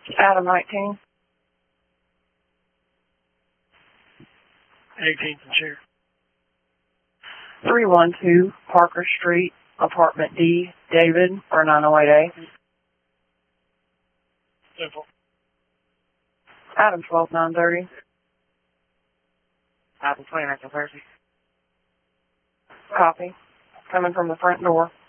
Adam 19. 18th and Sheriff. 312 Parker Street, Apartment D, David, or 908A. Simple. Adam 12930. Adam 29 to Percy. Copy. Coming from the front door.